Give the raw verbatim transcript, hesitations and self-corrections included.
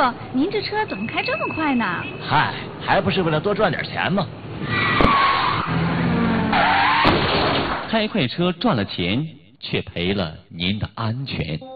哥，您这车怎么开这么快呢？ 嗨，还不是为了多赚点钱吗？ 开快车赚了钱，却赔了您的安全。